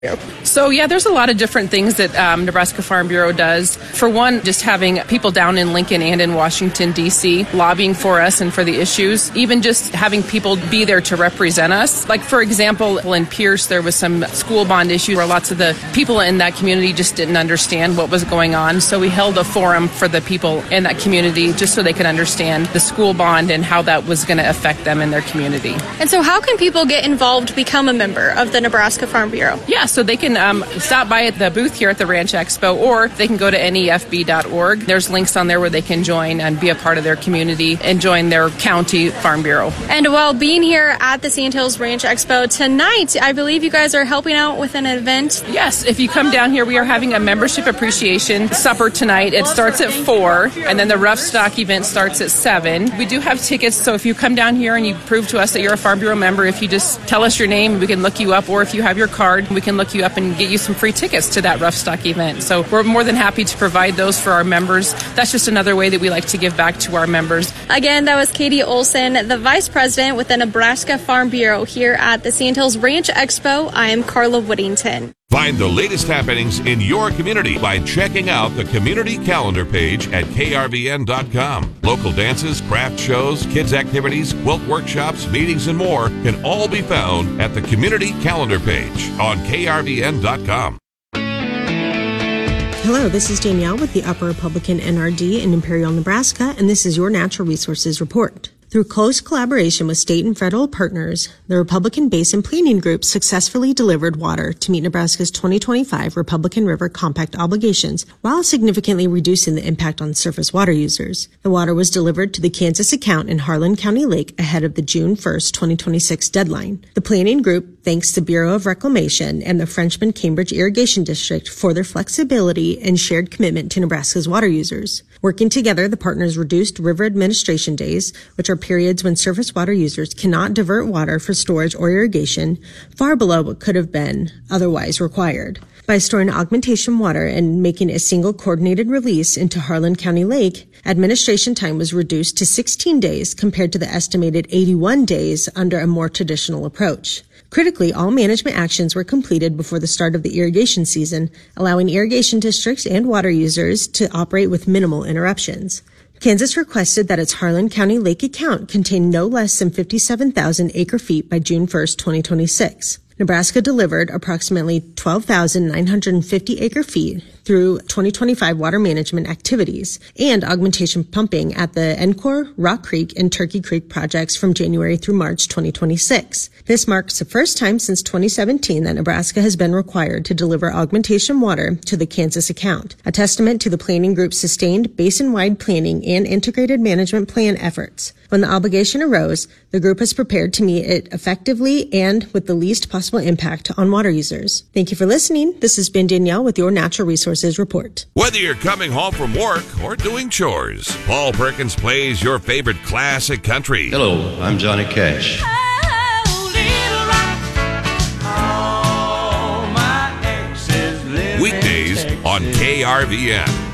So, yeah, there's a lot of different things that Nebraska Farm Bureau does. For one, just having people down in Lincoln and in Washington, D.C. lobbying for us and for the issues. Even just having people be there to represent us. Like, for example, in Pierce, there was some school bond issue where lots of the people in that community just didn't understand what was going on. So we held a forum for the people in that community just so they could understand the school bond and how that was going to affect them in their community. And so how can people get involved to become a member of the Nebraska Farm Bureau? Yeah, so they can stop by at the booth here at the Ranch Expo, or they can go to nefb.org. There's links on there where they can join and be a part of their community and join their county farm bureau. And while being here at the Sand Hills Ranch Expo tonight, I believe you guys are helping out with an event. Yes, if you come down here, we are having a membership appreciation supper tonight. It starts at 4, and then the rough stock event starts at 7. We do have tickets, so if you come down here and you prove to us that you're a Farm Bureau member, if you just tell us your name, we can look you up, or if you have your card, we can look you up and get you some free tickets to that rough stock event. So we're more than happy to provide those for our members. That's just another way that we like to give back to our members. Again, that was Katie Olson, the Vice President with the Nebraska Farm Bureau here at the Sand Hills Ranch Expo. I am Carla Whittington. Find the latest happenings in your community by checking out the community calendar page at krvn.com. Local dances, craft shows, kids activities, quilt workshops, meetings, and more can all be found at the community calendar page on krvn.com. Hello, this is Danielle with the Upper Republican NRD in Imperial, Nebraska, and this is your Natural Resources Report. Through close collaboration with state and federal partners, the Republican Basin Planning Group successfully delivered water to meet Nebraska's 2025 Republican River Compact obligations while significantly reducing the impact on surface water users. The water was delivered to the Kansas account in Harlan County Lake ahead of the June 1st, 2026 deadline. The planning group thanks the Bureau of Reclamation and the Frenchman Cambridge Irrigation District for their flexibility and shared commitment to Nebraska's water users. Working together, the partners reduced river administration days, which are periods when surface water users cannot divert water for storage or irrigation, far below what could have been otherwise required. By storing augmentation water and making a single coordinated release into Harlan County Lake, administration time was reduced to 16 days compared to the estimated 81 days under a more traditional approach. Critically, all management actions were completed before the start of the irrigation season, allowing irrigation districts and water users to operate with minimal interruptions. Kansas requested that its Harlan County Lake account contain no less than 57,000 acre-feet by June 1st, 2026. Nebraska delivered approximately 12,950 acre-feet through 2025 water management activities and augmentation pumping at the Encore, Rock Creek, and Turkey Creek projects from January through March 2026. This marks the first time since 2017 that Nebraska has been required to deliver augmentation water to the Kansas account, a testament to the planning group's sustained basin-wide planning and integrated management plan efforts. When the obligation arose, the group is prepared to meet it effectively and with the least possible impact on water users. Thank you for listening. This has been Danielle with your Natural Resources Report. Whether you're coming home from work or doing chores, Paul Perkins plays your favorite classic country. Hello, I'm Johnny Cash. Weekdays on KRVN.